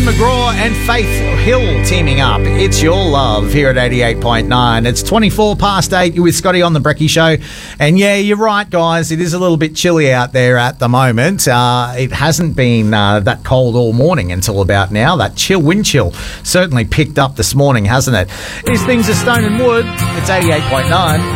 Tim McGraw and Faith Hill teaming up. It's Your Love here at 88.9. It's 24 past 8. You're with Scotty on the Brekkie Show. And yeah, you're right, guys. It is a little bit chilly out there at the moment. It hasn't been that cold all morning until about now. That wind chill certainly picked up this morning, hasn't it? These things are Stone and Wood. It's 88.9.